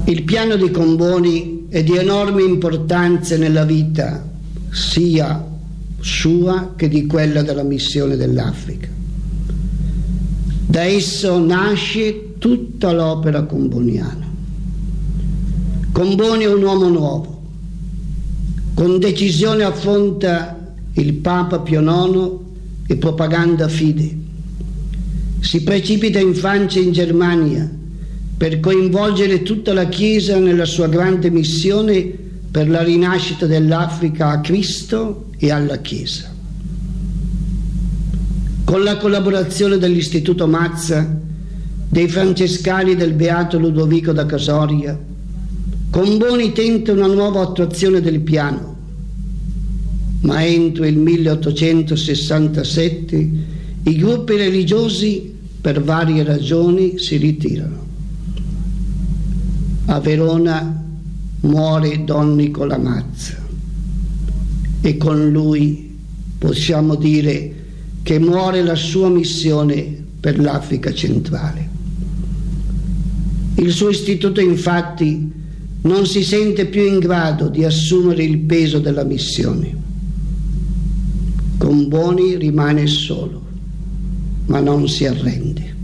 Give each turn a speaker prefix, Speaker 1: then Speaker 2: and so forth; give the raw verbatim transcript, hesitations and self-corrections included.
Speaker 1: Il piano di Comboni è di enorme importanza nella vita sia sua che di quella della missione dell'Africa. Da esso nasce tutta l'opera comboniana. Comboni è un uomo nuovo, con decisione affronta il Papa Pio nono e propaganda fide. Si precipita in Francia e in Germania per coinvolgere tutta la Chiesa nella sua grande missione per la rinascita dell'Africa a Cristo e alla Chiesa. Con la collaborazione dell'Istituto Mazza, dei francescani del Beato Ludovico da Casoria, Comboni tenta una nuova attuazione del piano, ma entro il milleottocentosessantasette i gruppi religiosi per varie ragioni si ritirano. A Verona muore Don Nicola Mazza e con lui possiamo dire che muore la sua missione per l'Africa centrale. Il suo istituto infatti non si sente più in grado di assumere il peso della missione. Comboni rimane solo, ma non si arrende.